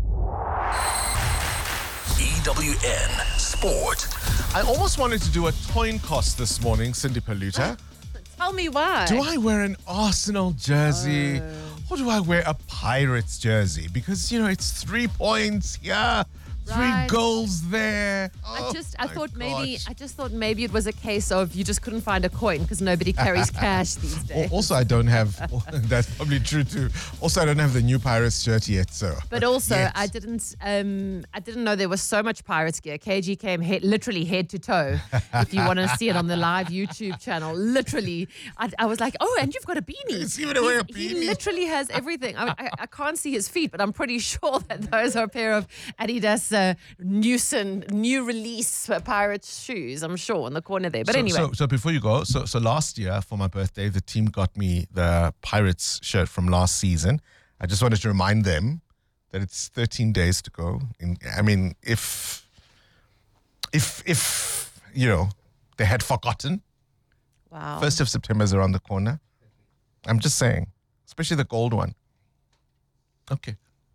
E W N Sport. I almost wanted to do a coin toss this morning, Cindy Paluta. Tell me why. Do I wear an Arsenal jersey or do I wear a Pirates jersey? Because, you know, it's three points, yeah. Three Right. goals there. I Oh, just, I my thought maybe, gosh. I just thought maybe it was a case of you just couldn't find a coin because nobody carries cash these days. Also, I don't have, that's probably true too. Also, I don't have the new Pirates shirt yet, so. But also, Yet. I didn't, um, I didn't know there was so much Pirates gear. K G came head, literally head to toe. If you want to see it on the live YouTube channel, literally, I, I was like, oh, and you've got a beanie. He's even wearing a He beanie. literally has everything. I, I, I can't see his feet, but I'm pretty sure that those are a pair of Adidas uh, Newson new release uh, Pirates shoes. I'm sure in the corner there. But so, anyway, So, so before you go, so so last year for my birthday, the team got me the Pirates shirt from last season. I just wanted to remind them that it's thirteen days to go. In, I mean, if if if you know they had forgotten, wow. first of September is around the corner. I'm just saying, especially the gold one. Okay.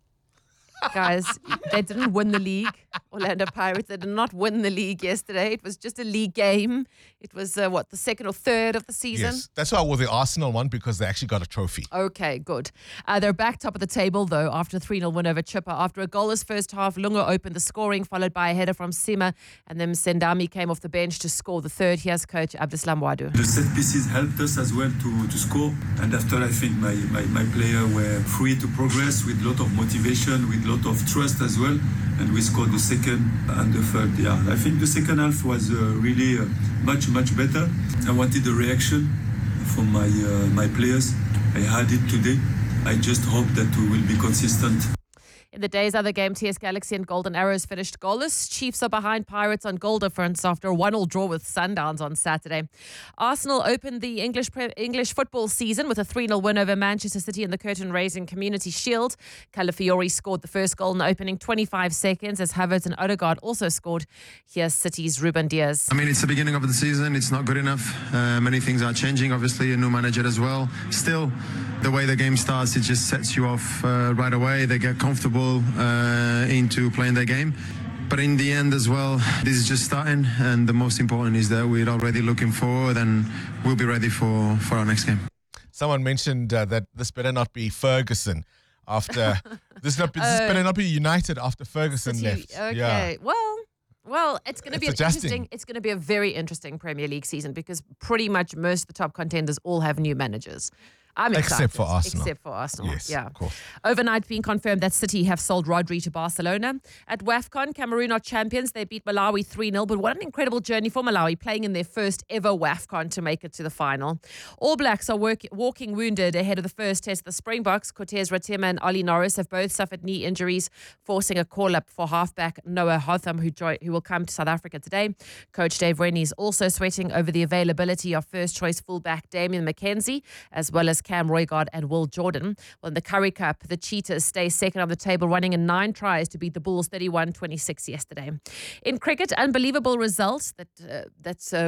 Guys, they didn't win the league. Orlando Pirates, they did not win the league yesterday. It was just a league game. It was, uh, what, the second or third of the season? Yes, that's why I wore the Arsenal one, because they actually got a trophy. Okay, good. Uh, they're back top of the table, though, after a three nil win over Chippa. After a goalless first half, Lunga opened the scoring, followed by a header from Sima, and then Sendami came off the bench to score the third. Here's coach Abdeslam Wadu. The set pieces helped us as well to, to score. And after, I think my, my, my players were free to progress with a lot of motivation, with a lot of trust as well. And we scored the second and the third. Yeah, I think the second half was uh, really uh, much, much better. I wanted a reaction from my, uh, my players. I had it today. I just hope that we will be consistent. In the day's other game, T S Galaxy and Golden Arrows finished goalless. Chiefs are behind Pirates on goal difference after a one all draw with Sundowns on Saturday. Arsenal opened the English English football season with a three nil win over Manchester City in the curtain-raising Community Shield. Calafiori scored the first goal in the opening twenty-five seconds as Havertz and Odegaard also scored. Here's City's Ruben Diaz. I mean, it's the beginning of the season. It's not good enough. Uh, many things are changing, obviously, a new manager as well. Still, the way the game starts, it just sets you off uh, right away. They get comfortable uh, into playing their game. But in the end as well, this is just starting, and the most important is that we're already looking forward and we'll be ready for, for our next game. Someone mentioned uh, that this better not be Ferguson after this, not, this Uh, better not be United after Ferguson City, left. Okay, Yeah. well, well, it's going to be It's an adjusting. interesting. It's going to be a very interesting Premier League season because pretty much most of the top contenders all have new managers. I'm excited. Except for Arsenal. Except for Arsenal. Yes, yeah. of course. Overnight, being confirmed that City have sold Rodri to Barcelona. At WAFCON, Cameroon are champions. They beat Malawi three nil. But what an incredible journey for Malawi, playing in their first ever WAFCON to make it to the final. All Blacks are work, walking wounded ahead of the first test. The Springboks, Cortez Ratema and Ollie Norris, have both suffered knee injuries, forcing a call-up for halfback Noah Hotham, who, joy, who will come to South Africa today. Coach Dave Rennie is also sweating over the availability of first-choice fullback Damien McKenzie, as well as Cam Roygard and Will Jordan. Well, in the Currie Cup, the Cheetahs stay second on the table, running in nine tries to beat the Bulls thirty-one twenty-six yesterday. In cricket, unbelievable results that uh, that's uh,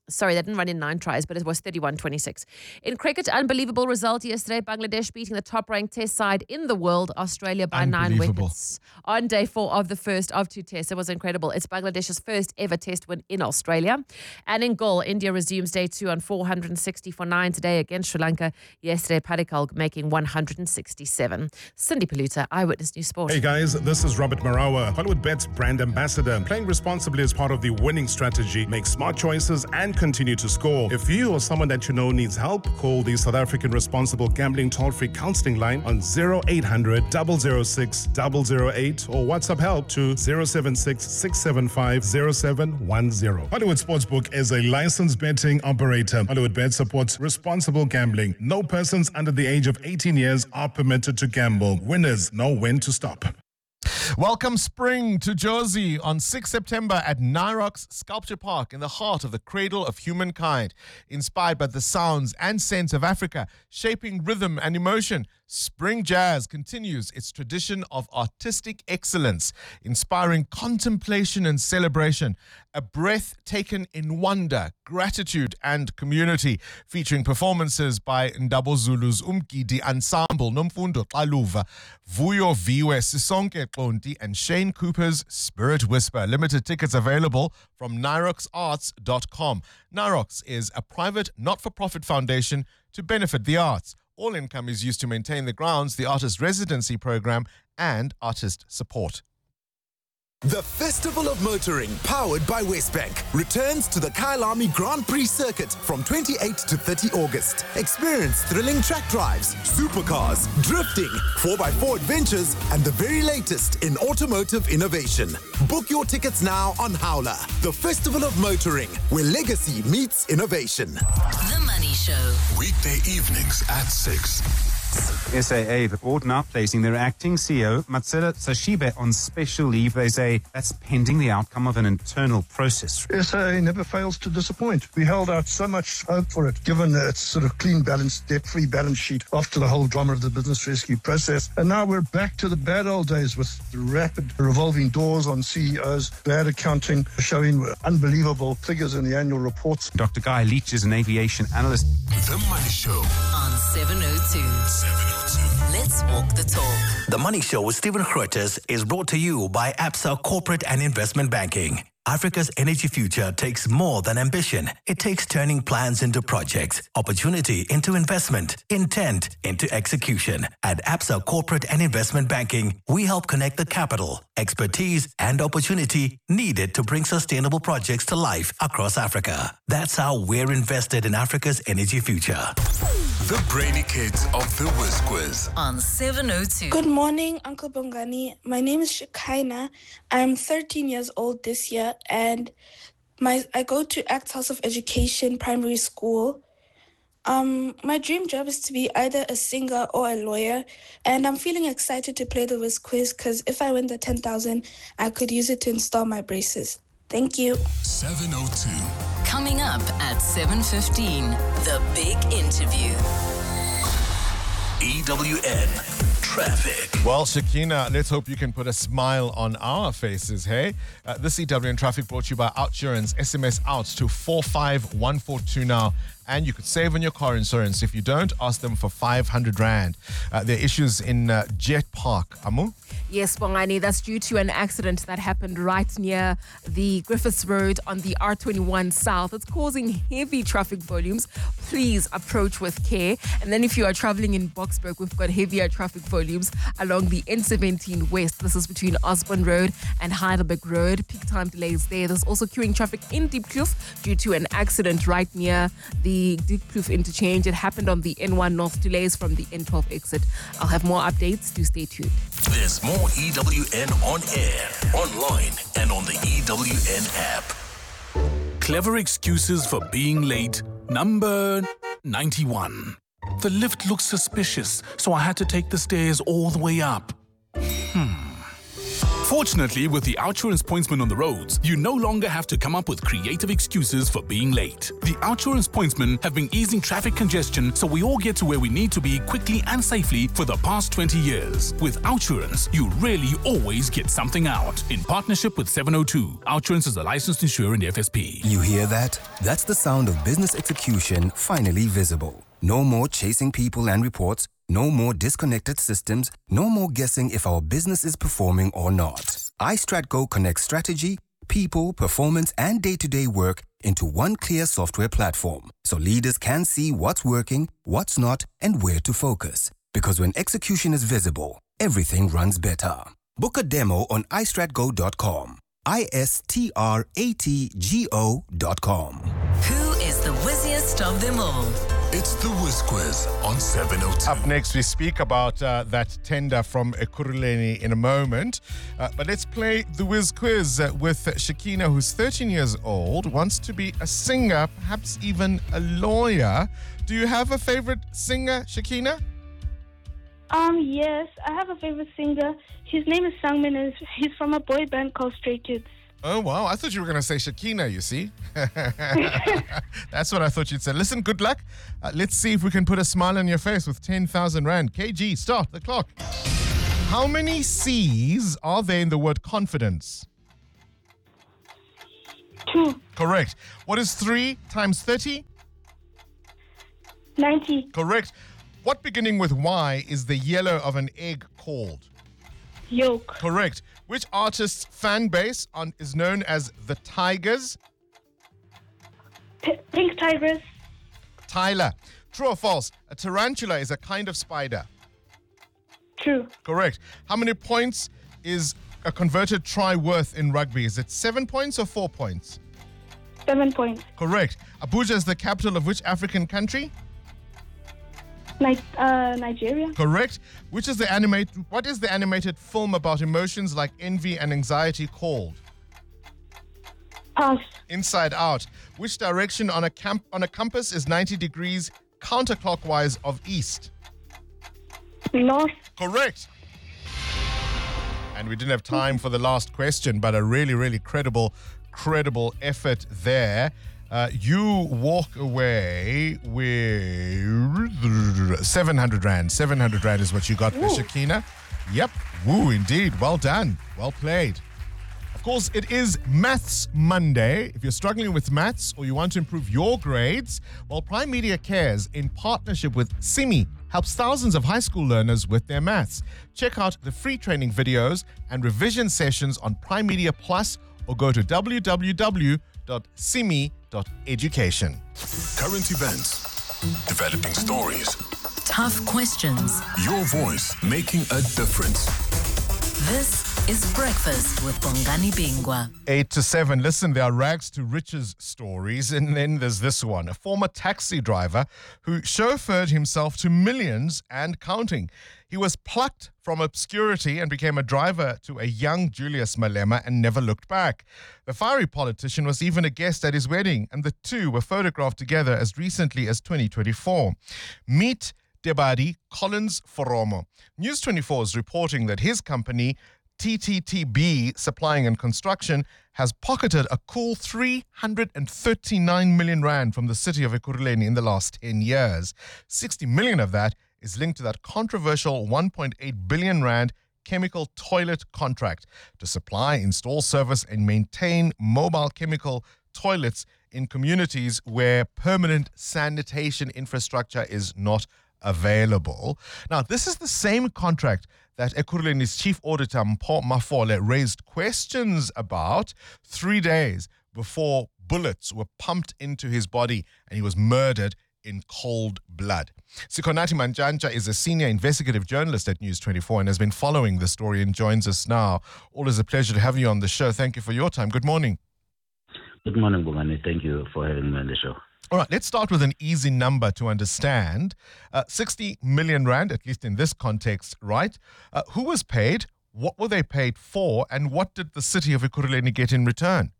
Sorry, they didn't run in nine tries, but it was thirty-one twenty-six. In cricket, unbelievable result yesterday. Bangladesh beating the top-ranked test side in the world, Australia, by nine wickets. On day four of the first of two tests. It was incredible. It's Bangladesh's first ever test win in Australia. And in goal, India resumes day two on four hundred sixty for nine today against Sri Lanka. Yesterday, Padikkal making one hundred sixty-seven. Cindy Paluta, Eyewitness News Sport. Hey guys, this is Robert Marawa, Hollywood Bet's brand ambassador. Playing responsibly is part of the winning strategy. Make smart choices and continue to score. If you or someone that you know needs help, call the South African Responsible Gambling Toll-Free Counseling Line on zero eight hundred, double oh six, double oh eight or WhatsApp help to zero seven six, six seven five, zero seven one zero. Hollywood Sportsbook is a licensed betting operator. Hollywood Bet supports responsible gambling. No persons under the age of eighteen years are permitted to gamble. Winners know when to stop. Welcome spring to Jozi on sixth September at Nyrox Sculpture Park in the heart of the cradle of humankind. Inspired by the sounds and scents of Africa, shaping rhythm and emotion, Spring Jazz continues its tradition of artistic excellence, inspiring contemplation and celebration, a breath taken in wonder, gratitude and community, featuring performances by Ndabo Zulu's Umgidi Ensemble, Nomfundo Xaluva, Vuyo Viwe Sisonke Xonti and Shane Cooper's Spirit Whisper. Limited tickets available from nyrox arts dot com. Nyrox is a private, not-for-profit foundation to benefit the arts. All income is used to maintain the grounds, the artist residency program, and artist support. The Festival of Motoring, powered by Westbank, returns to the Kyalami Grand Prix circuit from twenty-eighth to thirtieth August. Experience thrilling track drives, supercars, drifting, four by four adventures, and the very latest in automotive innovation. Book your tickets now on Howler. The Festival of Motoring, where legacy meets innovation. The Money Show. Weekday evenings at six. S A A, the board now placing their acting C E O, Matsela Sashibe, on special leave. They say that's pending the outcome of an internal process. S A A never fails to disappoint. We held out so much hope for it, given its sort of clean balance, debt-free balance sheet after the whole drama of the business rescue process. And now we're back to the bad old days with rapid revolving doors on C E Os, bad accounting, showing unbelievable figures in the annual reports. Doctor Guy Leach is an aviation analyst. The Money Show on seven oh two. Let's walk the talk. The Money Show with Stephen Grootes is brought to you by Absa Corporate and Investment Banking. Africa's energy future takes more than ambition. It takes turning plans into projects, opportunity into investment, intent into execution. At Absa Corporate and Investment Banking, we help connect the capital, expertise, and opportunity needed to bring sustainable projects to life across Africa. That's how we're invested in Africa's energy future. The Brainy Kids of the Whiz Quiz on seven oh two. Good morning, Uncle Bongani. My name is Shekinah. I'm thirteen years old this year, and my I go to Acts House of Education Primary School. Um, my dream job is to be either a singer or a lawyer, and I'm feeling excited to play the Whiz Quiz because if I win the ten thousand, I could use it to install my braces. Thank you. seven oh two. Coming up at seven fifteen, the big interview. E W N Traffic. Well, Shekinah, let's hope you can put a smile on our faces, hey? Uh, this E W N Traffic brought to you by Outsurance. S M S out to four five one four two now. And you could save on your car insurance. If you don't, ask them for five hundred rand. Uh, there are issues in uh, Jet Park. Amu? Yes, Bongani, that's due to an accident that happened right near the Griffiths Road on the R twenty-one South. It's causing heavy traffic volumes. Please approach with care. And then if you are traveling in Boksburg, we've got heavier traffic volumes along the N seventeen West. This is between Osborne Road and Heidelberg Road. Peak time delays there. There's also queuing traffic in Diepkloof due to an accident right near the Diepkloof interchange. It happened on the N one North. Delays from the N twelve exit. I'll have more updates. Do stay tuned. There's more E W N on air, online, and on the E W N app. Clever excuses for being late. Number ninety-one. The lift looks suspicious, so I had to take the stairs all the way up. Hmm. Fortunately, with the OUTsurance pointsman on the roads, you no longer have to come up with creative excuses for being late. The OUTsurance pointsmen have been easing traffic congestion so we all get to where we need to be quickly and safely for the past twenty years. With OUTsurance, you really always get something out. In partnership with seven oh two, OUTsurance is a licensed insurer in F S P. You hear that? That's the sound of business execution finally visible. No more chasing people and reports. No more disconnected systems. No more guessing if our business is performing or not. iStratGo connects strategy, people, performance, and day-to-day work into one clear software platform, so leaders can see what's working, what's not, and where to focus. Because when execution is visible, everything runs better. Book a demo on i strat go dot com. I S T R A T G O dot com. Who is the whizziest of them all? It's the Whiz Quiz on seven oh two. Up next, we speak about uh, that tender from Ekurhuleni in a moment. Uh, but let's play the Whiz Quiz uh, with Shakina, who's thirteen years old, wants to be a singer, perhaps even a lawyer. Do you have a favorite singer, Shakina? Um, yes, I have a favorite singer. His name is Sangmin, and he's from a boy band called Stray Kids. Oh, wow. I thought you were going to say Shakina, you see. That's what I thought you'd say. Listen, good luck. Uh, let's see if we can put a smile on your face with ten thousand rand. K G, start the clock. How many C's are there in the word confidence? Two. Correct. What is three times thirty? ninety. Correct. What beginning with Y is the yellow of an egg called? Yolk. Correct. Which artist's fan base on, is known as the Tigers? P- Pink Tigers. Tyler. True or false? A tarantula is a kind of spider. True. Correct. How many points is a converted try worth in rugby? Is it seven points or four points? Seven points. Correct. Abuja is the capital of which African country? Ni- uh, Nigeria. Correct. Which is the animate? What is the animated film about emotions like envy and anxiety called? Pass. Inside Out. Which direction on a camp on a compass is ninety degrees counterclockwise of east? North. Correct. And we didn't have time for the last question, but a really, really credible, credible effort there. Uh, you walk away with seven hundred rand. seven hundred rand is what you got for Shakina. Yep. Woo, indeed. Well done. Well played. Of course, it is Maths Monday. If you're struggling with maths or you want to improve your grades, well, Prime Media Cares, in partnership with Simi, helps thousands of high school learners with their maths. Check out the free training videos and revision sessions on Prime Media Plus, or go to w w w dot simi dot education. Current events, developing stories, Tough questions. your voice making a difference. This is Breakfast with Bongani Bingwa. Eight to seven. Listen, there are rags to riches stories, and then there's this one. A former taxi driver who chauffeured himself to millions and counting. He was plucked from obscurity and became a driver to a young Julius Malema and never looked back. The fiery politician was even a guest at his wedding, and the two were photographed together as recently as twenty twenty-four. Meet Debadi Collins Foromo. News twenty-four is reporting that his company, T T T B Supplying and Construction, has pocketed a cool three hundred thirty-nine million rand from the city of Ekurhuleni in the last ten years. sixty million of that is linked to that controversial one point eight billion rand chemical toilet contract to supply, install, service, and maintain mobile chemical toilets in communities where permanent sanitation infrastructure is not available. Now, this is the same contract that Ekurhuleni's chief auditor, Mpho Mafole, raised questions about three days before bullets were pumped into his body and he was murdered in cold blood. Sikonati Manjanja is a senior investigative journalist at News twenty-four and has been following the story and joins us now. Always a pleasure to have you on the show. Thank you for your time. Good morning. Good morning, Bongani. Thank you for having me on the show. All right, let's start with an easy number to understand. Uh, sixty million rand, at least in this context, right? Uh, who was paid, what were they paid for, and what did the city of Ekurhuleni get in return?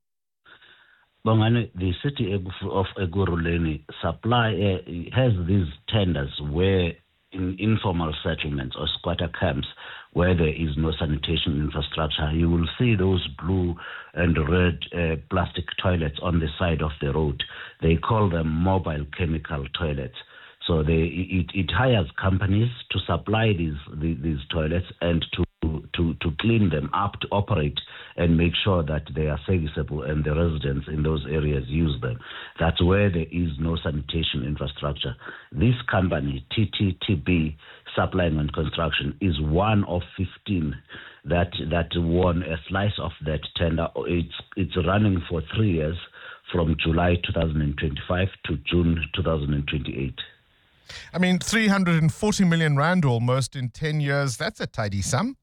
Bongani, the city of Ekurhuleni supply uh, has these tenders where in informal settlements or squatter camps where there is no sanitation infrastructure, you will see those blue and red uh, plastic toilets on the side of the road. They call them mobile chemical toilets. So they, it, it hires companies to supply these, these, these toilets and to, to, to clean them up, to operate and make sure that they are serviceable and the residents in those areas use them. That's where there is no sanitation infrastructure. This company, T T T B Supplying and Construction, is one of fifteen that that won a slice of that tender. It's, it's running for three years from July twenty twenty-five to June twenty twenty-eight. I mean, three hundred forty million rand almost in ten years, that's a tidy sum.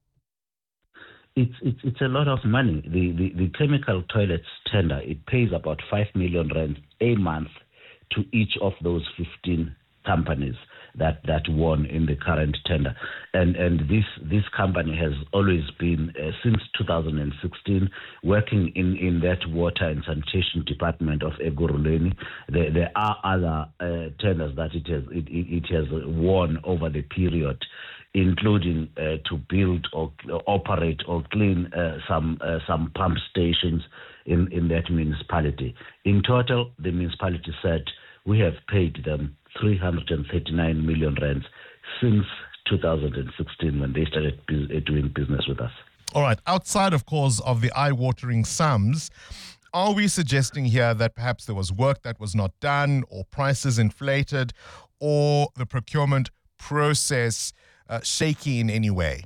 It's it's it's a lot of money. The, the, the chemical toilets tender, it pays about five million rand a month to each of those fifteen companies that, that won in the current tender. And and this this company has always been, uh, since two thousand sixteen, working in, in that water and sanitation department of Ekurhuleni. There, there are other uh, tenders that it has it, it, it has won over the period, including uh, to build or uh, operate or clean uh, some uh, some pump stations in, in that municipality. In total, the municipality said we have paid them three hundred thirty-nine million rands since two thousand sixteen when they started bu- doing business with us. All right. Outside, of course, of the eye-watering sums, are we suggesting here that perhaps there was work that was not done, or prices inflated, or the procurement process uh, shaky in any way?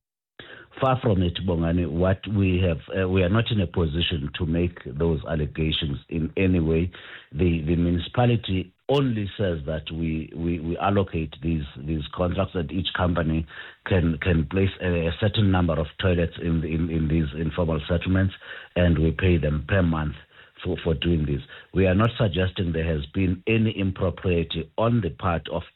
Far from it, Bongani. What we have, uh, we are not in a position to make those allegations in any way. The the municipality only says that we, we, we allocate these these contracts, that each company can can place a, a certain number of toilets in, in in these informal settlements, and we pay them per month for, for doing this. We are not suggesting there has been any impropriety on the part of